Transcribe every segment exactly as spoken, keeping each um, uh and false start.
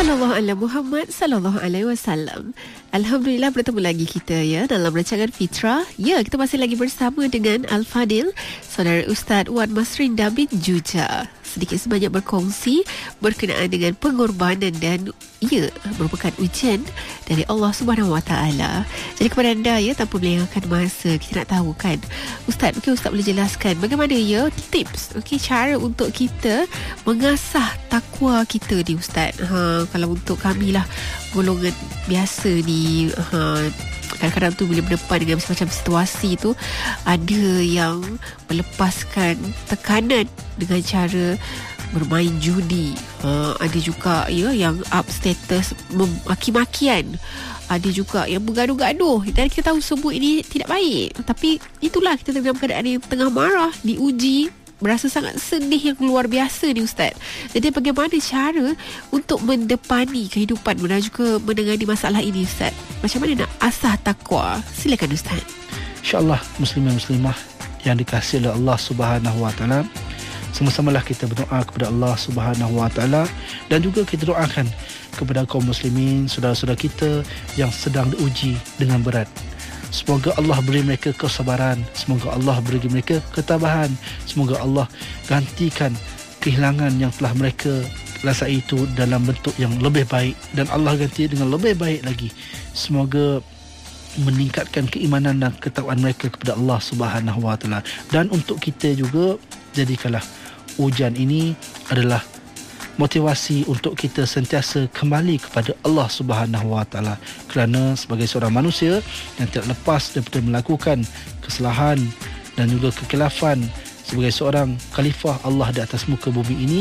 Sallallahu ala Muhammad sallallahu alaihi wasallam. Alhamdulillah bertemu lagi kita ya dalam rancangan Fitrah. Ya, kita masih lagi bersama dengan Al-Fadil, saudara Ustaz Wan Masrinda bin Juja. Sedikit sebanyak berkongsi berkenaan dengan pengorbanan dan ia merupakan ujian dari Allah Subhanahu Wa Taala. Jadi kepada anda ya, tanpa melengahkan masa, kita nak tahu kan, Ustaz, mungkin Ustaz boleh jelaskan bagaimana ya tips, okey, cara untuk kita mengasah takwa kita ni Ustaz. Ha, kalau untuk kami lah golongan biasa ni, ha, kadang-kadang tu bila berdepan dengan macam-macam situasi tu, ada yang melepaskan tekanan dengan cara bermain judi. Ha, ada juga ya yang up status maki-makian. Ada juga yang bergaduh-gaduh. Dan kita tahu semua ini tidak baik. Tapi itulah, kita dalam keadaan yang tengah marah, diuji, berasa sangat sedih yang luar biasa ni Ustaz. Jadi bagaimana cara untuk mendepani kehidupan dan juga menangani masalah ini Ustaz? Macam mana nak asah takwa? Silakan Ustaz. InsyaAllah muslimah-muslimah yang dikasihi oleh Allah Subhanahu Wa Taala, sama-samalah kita berdoa kepada Allah Subhanahu Wa Taala dan juga kita doakan kepada kaum muslimin, saudara-saudara kita yang sedang diuji dengan berat. Semoga Allah beri mereka kesabaran, semoga Allah beri mereka ketabahan, semoga Allah gantikan kehilangan yang telah mereka rasa itu dalam bentuk yang lebih baik, dan Allah ganti dengan lebih baik lagi. Semoga meningkatkan keimanan dan ketakwaan mereka kepada Allah Subhanahu Wa Taala. Dan untuk kita juga, jadikanlah ujian ini adalah motivasi untuk kita sentiasa kembali kepada Allah Subhanahu Wa Taala, kerana sebagai seorang manusia yang tidak lepas daripada melakukan kesalahan dan juga kekhilafan sebagai seorang khalifah Allah di atas muka bumi ini,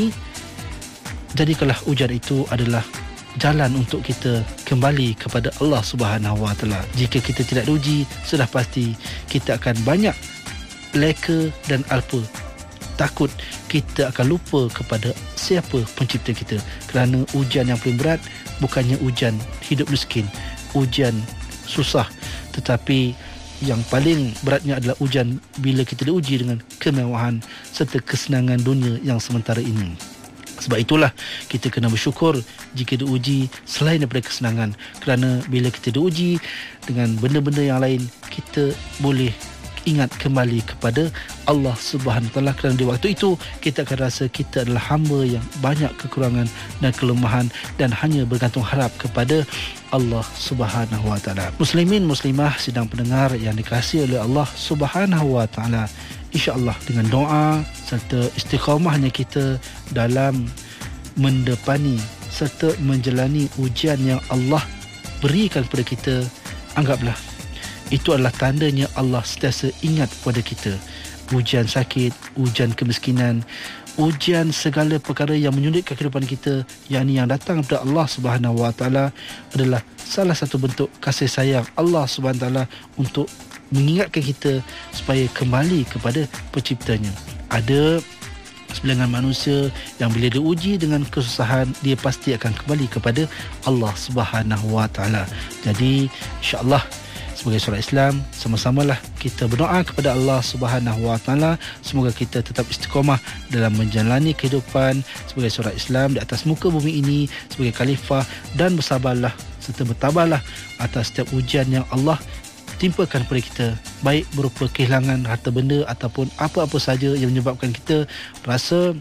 jadikanlah ujian itu adalah jalan untuk kita kembali kepada Allah Subhanahu Wa Taala. Jika kita tidak diuji, sudah pasti kita akan banyak leka dan alpa. Takut kita akan lupa kepada siapa pencipta kita, kerana ujian yang paling berat bukannya ujian hidup miskin, ujian susah, tetapi yang paling beratnya adalah ujian bila kita diuji dengan kemewahan serta kesenangan dunia yang sementara ini. Sebab itulah kita kena bersyukur jika diuji selain daripada kesenangan, kerana bila kita diuji dengan benda-benda yang lain, kita boleh ingat kembali kepada Allah Subhanahu Wa Taala, kerana di waktu itu kita akan rasa kita adalah hamba yang banyak kekurangan dan kelemahan dan hanya bergantung harap kepada Allah Subhanahu Wa Taala. Muslimin muslimah sidang pendengar yang dikasihi oleh Allah Subhanahu Wa Taala, insya-Allah dengan doa serta istiqamahnya kita dalam mendepani serta menjalani ujian yang Allah berikan kepada kita, anggaplah itu adalah tandanya Allah sentiasa ingat kepada kita. Ujian sakit, ujian kemiskinan, ujian segala perkara yang menyulitkan kehidupan kita, yakni yang datang daripada Allah Subhanahu Wa Taala, adalah salah satu bentuk kasih sayang Allah Subhanahu Wa Taala untuk mengingatkan kita supaya kembali kepada penciptanya. Ada sebilangan manusia yang bila diuji dengan kesusahan, dia pasti akan kembali kepada Allah Subhanahu Wa Taala. Jadi insya-Allah sebagai seorang Islam, sama-samalah kita berdoa kepada Allah Subhanahu Wa Taala, semoga kita tetap istiqamah dalam menjalani kehidupan sebagai seorang Islam di atas muka bumi ini sebagai khalifah, dan bersabarlah serta bertabahlah atas setiap ujian yang Allah timpakan kepada kita, baik berupa kehilangan harta benda ataupun apa-apa saja yang menyebabkan kita rasa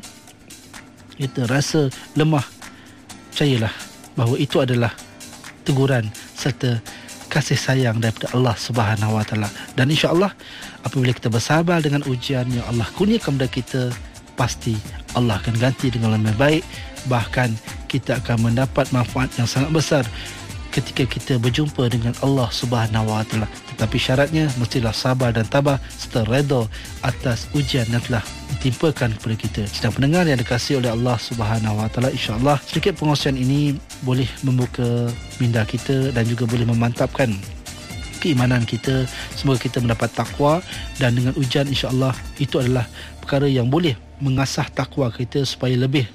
kita rasa lemah. Percayalah bahawa itu adalah teguran serta kasih sayang daripada Allah Subhanahu Wa Taala. Dan insya-Allah apabila kita bersabar dengan ujian yang Allah kurniakan kepada kita, pasti Allah akan ganti dengan lebih baik. Bahkan kita akan mendapat manfaat yang sangat besar ketika kita berjumpa dengan Allah Subhanahu Wa Taala. Tetapi syaratnya mestilah sabar dan tabah serta redha atas ujian yang telah ditimpakan kepada kita. Sedang pendengar yang dikasihi oleh Allah Subhanahu Wa Taala, insya-Allah sedikit pengkongsian ini boleh membuka minda kita dan juga boleh memantapkan keimanan kita. Semoga kita mendapat takwa, dan dengan ujian insya-Allah itu adalah perkara yang boleh mengasah takwa kita supaya lebih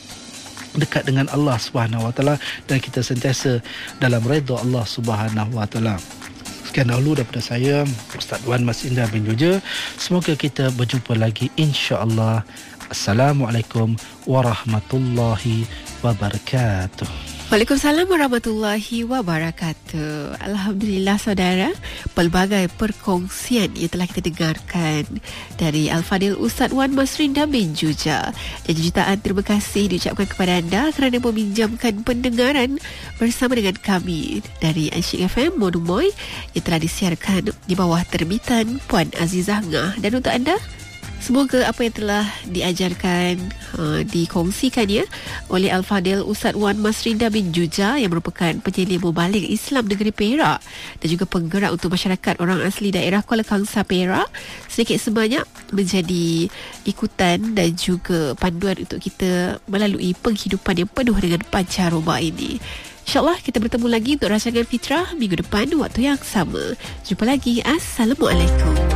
dekat dengan Allah Subhanahu Wa Taala dan kita sentiasa dalam redha Allah Subhanahu Wa Taala. Sekian dahulu daripada saya, Ustaz Wan Masrinda bin Juja. Semoga kita berjumpa lagi insya-Allah. Assalamualaikum warahmatullahi wabarakatuh. Waalaikumsalam warahmatullahi wabarakatuh. Alhamdulillah saudara, pelbagai perkongsian yang telah kita dengarkan dari Al-Fadil Ustaz Wan Masrin Damin Juja. Dan jutaan terima kasih diucapkan kepada anda kerana meminjamkan pendengaran bersama dengan kami dari Asyik F M Modung Moy yang telah disiarkan di bawah terbitan Puan Azizah Ngah. Dan untuk anda, semoga apa yang telah diajarkan, uh, dikongsikan ya oleh Al-Fadil Ustaz Wan Masrin Damin Juja yang merupakan penyelia mubalik Islam negeri Perak dan juga penggerak untuk masyarakat orang asli daerah Kuala Kangsar Perak sedikit sebanyak menjadi ikutan dan juga panduan untuk kita melalui penghidupan yang penuh dengan pancaroba ini. InsyaAllah kita bertemu lagi untuk rancangan Fitrah minggu depan waktu yang sama. Jumpa lagi. Assalamualaikum.